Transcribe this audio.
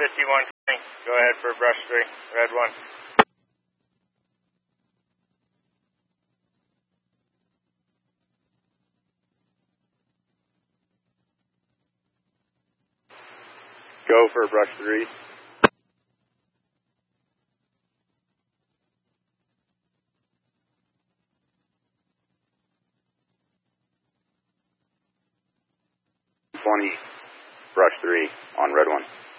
5120. Go ahead for brush 3, red 1. Go for brush 3. Brush 3 on red 1.